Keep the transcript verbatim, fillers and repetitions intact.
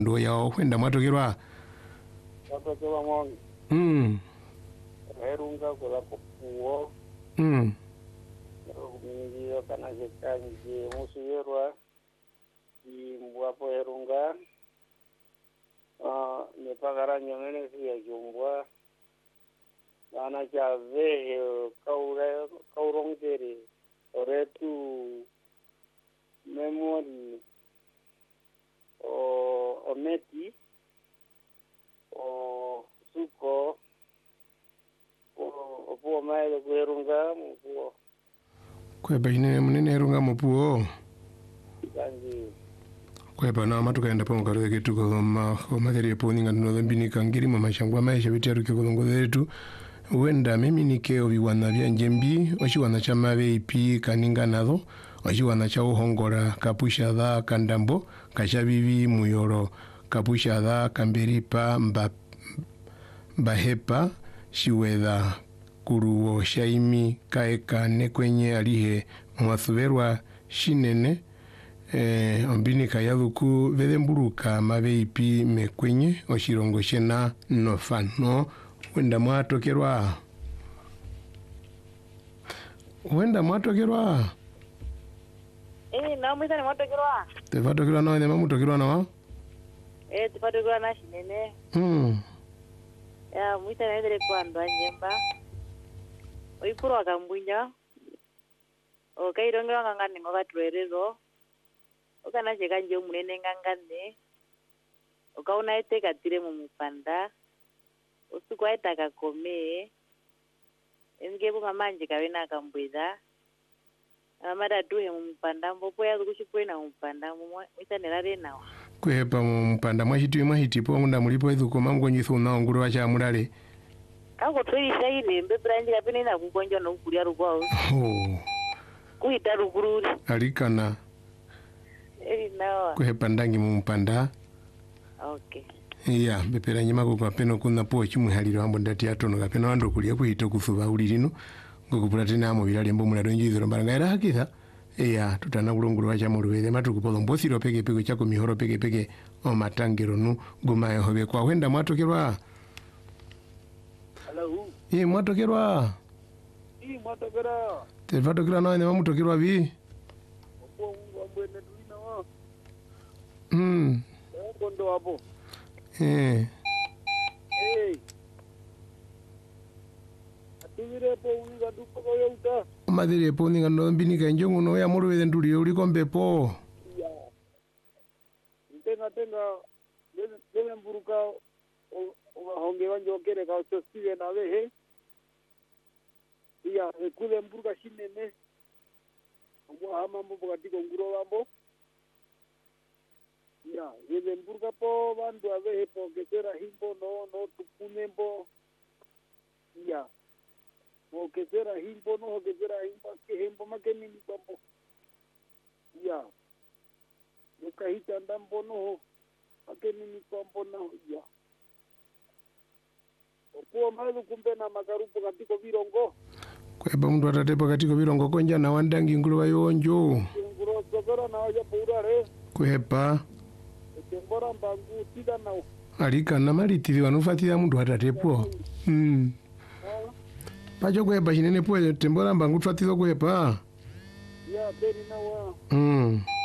ndo yao kwenda mwatokerwa Mwatokerwa mwangi. Mm. Herunga kula kupuo. Mm. Kumingiyo kana jekanje musuyerwa. Imbwapo herunga. Ah, nepagara nyongene siya jumbwa. Ana chave kaure kaurongere. Oretu memory o ometi o suko o opuo maele kuherunga mupuo kwepa ine munene herunga mupuo kanji kwepa na matu kaenda pa mukaro ketu ko ma ko materi po ninga no dhambini kangiri mwa mashangwa maisha bitiaru ke kolongo zetu wenda mimi nikeo biwana bya njembi oshiwana cha mabe ipi kaninga nazo oshiwana cha uhongora kapusha dha kandambo kashabibi muyoro kapusha dha kamberipa mba bahepa shiwedha kuruo shaimi kaeka nekwenye alihe mwathuberwa shinene eh, ombini kayaluku vedemburuka mabeipi mekwenye oshirongo shena nofano wenda mwatokerwa wenda mwatokerwa Eh, na mwita ni mwatokerwa. tevatokerwa nawe nema mutokerwa nawa Eh, tupatokerwa na shinene. mm. Ya, mwita na edere kwa ndo njemba. Oipuro wakambunja. Okaironge wakangane ngoka tuwerezo. Okana cheka nje umunene ngangane. Okauna ete katire mumupanda. Usiku aita kakome. Engebu mamanje kawena akambweza. Amada tuhe mumupanda mbopo ya kushipwena mumupanda mwita nerare nawa. kwepa mupanda mwashitiwe mwashitipo munda mulipo edhuko mamgonyiso nao nguru wacha amulale Kako tuisha ile mbebra nje kapene na kukonja no kulia rukwao. oh. Kuita rukururi. alikana Eri nawa. kwepa ndangi mumupanda Okay. iya bepera nyima ko kapeno kuna po chimwihaliro ambo ndati atono kapeno ando kulia kuhita kusuba ulirino ngokupula tena amo bilale mbo muna donjiziro mbaranga era hakitha iya tutana kulungulu wacha mulwele matukupolo mbosiro peke peke chako mihoro peke peke o matangiro nu gumaye hobe kwa wenda mwatokerwa hello ye mwatokerwa i mwatokerwa tevatokera nawe nema mutokerwa bi opuo ngwambwene tulina wa mm kondo wapo eh hey atuvire po unga duko ko yauta madire po ninga no mbinika njongo no ya mulwele nduli uli kombepo ya tenga tenga dele mburuka o honge wanjo kere ka chosiwe na vehe ya ekule mburuka shinene mbo hama mbo katiko nguro wambo ya yele mburuka po bandu avehe po kesera himbo no no tukunembo ya mo kesera himbo no kesera himbo ke himbo makeni ni bambo ya ukahita ndambo no makeni ni bambo na ya okuwa malu kumbe na makarupu katiko virongo kwepa mndu atatepa katiko virongo konja na wandangi ngulu wayonjo nguro sokora na waja purare kwepa tembora mbangu tida na alikana malitiri wanufatira mundu atatepo mm pacho kwepa chinene po tembora mbangu twatizo kwepa ya beri na wa mm